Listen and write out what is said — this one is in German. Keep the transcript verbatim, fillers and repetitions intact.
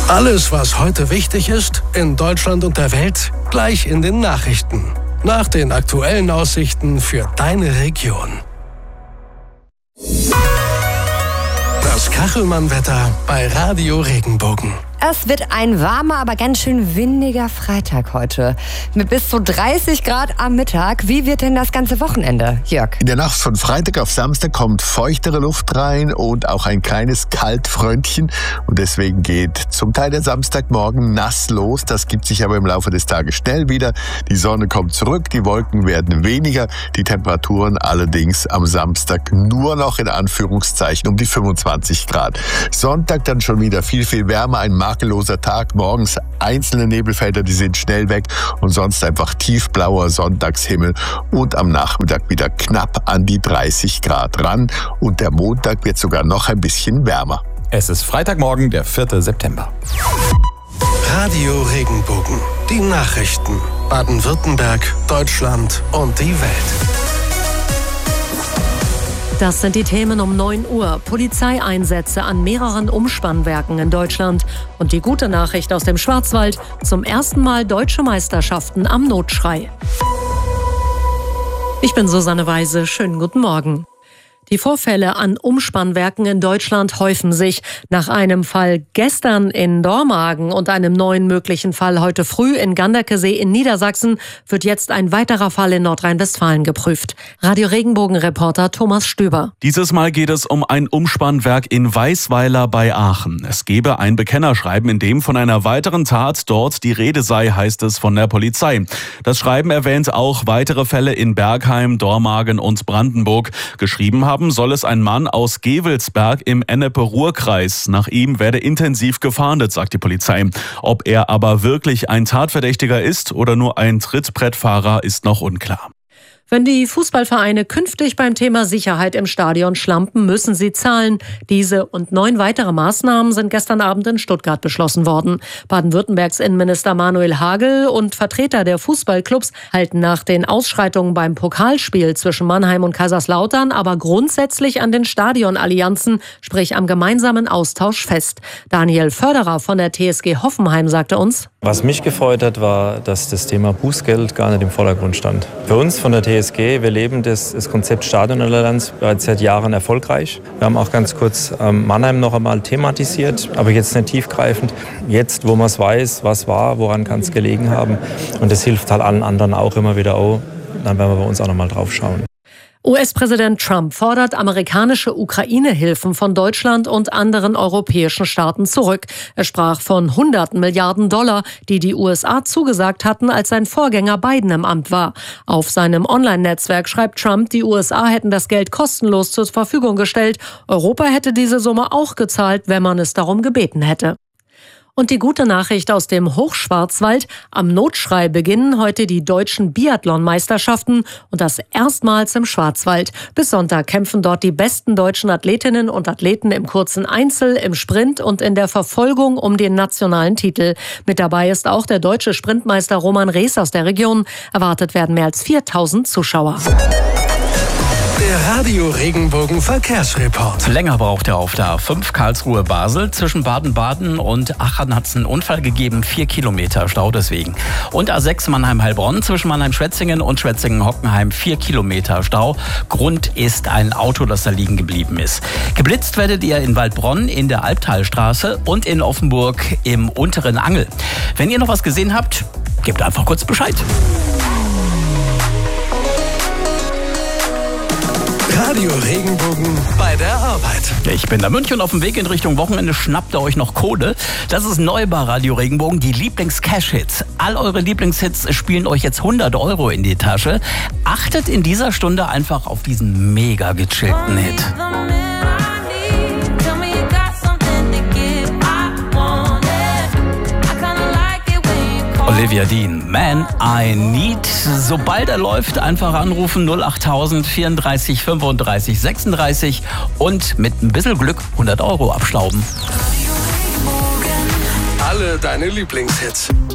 Alles, was heute wichtig ist, in Deutschland und der Welt, gleich in den Nachrichten. Nach den aktuellen Aussichten für deine Region. Das Kachelmann-Wetter bei Radio Regenbogen. Es wird ein warmer, aber ganz schön windiger Freitag heute. Mit bis zu dreißig Grad am Mittag. Wie wird denn das ganze Wochenende, Jörg? In der Nacht von Freitag auf Samstag kommt feuchtere Luft rein und auch ein kleines Kaltfröntchen. Und deswegen geht zum Teil der Samstagmorgen nass los. Das gibt sich aber im Laufe des Tages schnell wieder. Die Sonne kommt zurück, die Wolken werden weniger. Die Temperaturen allerdings am Samstag nur noch in Anführungszeichen um die fünfundzwanzig Grad. Sonntag dann schon wieder viel, viel wärmer. Ein makelloser Tag, morgens einzelne Nebelfelder, die sind schnell weg und sonst einfach tiefblauer Sonntagshimmel und am Nachmittag wieder knapp an die dreißig Grad ran und der Montag wird sogar noch ein bisschen wärmer. Es ist Freitagmorgen, der vierte September. Radio Regenbogen, die Nachrichten, Baden-Württemberg, Deutschland und die Welt. Das sind die Themen um neun Uhr. Polizeieinsätze an mehreren Umspannwerken in Deutschland. Und die gute Nachricht aus dem Schwarzwald: zum ersten Mal deutsche Meisterschaften am Notschrei. Ich bin Susanne Weise. Schönen guten Morgen. Die Vorfälle an Umspannwerken in Deutschland häufen sich. Nach einem Fall gestern in Dormagen und einem neuen möglichen Fall heute früh in Ganderkesee in Niedersachsen wird jetzt ein weiterer Fall in Nordrhein-Westfalen geprüft. Radio Regenbogen-Reporter Thomas Stöber. Dieses Mal geht es um ein Umspannwerk in Weißweiler bei Aachen. Es gebe ein Bekennerschreiben, in dem von einer weiteren Tat dort die Rede sei, heißt es von der Polizei. Das Schreiben erwähnt auch weitere Fälle in Bergheim, Dormagen und Brandenburg. Geschrieben haben soll es ein Mann aus Gevelsberg im Ennepe-Ruhr-Kreis. Nach ihm werde intensiv gefahndet, sagt die Polizei. Ob er aber wirklich ein Tatverdächtiger ist oder nur ein Trittbrettfahrer, ist noch unklar. Wenn die Fußballvereine künftig beim Thema Sicherheit im Stadion schlampen, müssen sie zahlen. Diese und neun weitere Maßnahmen sind gestern Abend in Stuttgart beschlossen worden. Baden-Württembergs Innenminister Manuel Hagel und Vertreter der Fußballclubs halten nach den Ausschreitungen beim Pokalspiel zwischen Mannheim und Kaiserslautern aber grundsätzlich an den Stadionallianzen, sprich am gemeinsamen Austausch fest. Daniel Förderer von der T S G Hoffenheim sagte uns: Was mich gefreut hat, war, dass das Thema Bußgeld gar nicht im Vordergrund stand. Für uns von der T S G, wir leben das, das Konzept Stadionallianz bereits seit Jahren erfolgreich. Wir haben auch ganz kurz ähm, Mannheim noch einmal thematisiert, aber jetzt nicht tiefgreifend. Jetzt, wo man es weiß, was war, woran kann es gelegen haben. Und das hilft halt allen anderen auch immer wieder. Oh, dann werden wir bei uns auch noch mal drauf schauen. U S-Präsident Trump fordert amerikanische Ukraine-Hilfen von Deutschland und anderen europäischen Staaten zurück. Er sprach von hunderten Milliarden Dollar, die die U S A zugesagt hatten, als sein Vorgänger Biden im Amt war. Auf seinem Online-Netzwerk schreibt Trump, die U S A hätten das Geld kostenlos zur Verfügung gestellt. Europa hätte diese Summe auch gezahlt, wenn man es darum gebeten hätte. Und die gute Nachricht aus dem Hochschwarzwald: Am Notschrei beginnen heute die deutschen Biathlon-Meisterschaften und das erstmals im Schwarzwald. Bis Sonntag kämpfen dort die besten deutschen Athletinnen und Athleten im kurzen Einzel, im Sprint und in der Verfolgung um den nationalen Titel. Mit dabei ist auch der deutsche Sprintmeister Roman Rees aus der Region. Erwartet werden mehr als viertausend Zuschauer. Der Radio Regenbogen Verkehrsreport. Länger braucht er auf der A fünf Karlsruhe-Basel. Zwischen Baden-Baden und Aachen hat es einen Unfall gegeben. Vier Kilometer Stau deswegen. Und A sechs Mannheim-Heilbronn zwischen Mannheim-Schwetzingen und Schwetzingen-Hockenheim. Vier Kilometer Stau. Grund ist ein Auto, das da liegen geblieben ist. Geblitzt werdet ihr in Waldbronn in der Albtalstraße und in Offenburg im unteren Angel. Wenn ihr noch was gesehen habt, gebt einfach kurz Bescheid. Radio Regenbogen bei der Arbeit. Ich bin da München auf dem Weg in Richtung Wochenende. Schnappt ihr euch noch Kohle? Das ist neu bei Radio Regenbogen, die Lieblings-Cash-Hits. All eure Lieblingshits spielen euch jetzt hundert Euro in die Tasche. Achtet in dieser Stunde einfach auf diesen mega gechillten Hit. Olivia Dean, Man I Need. Sobald er läuft, einfach anrufen null achttausend vierunddreißig fünfunddreißig sechsunddreißig und mit ein bisschen Glück hundert Euro abstauben. Alle deine Lieblingshits.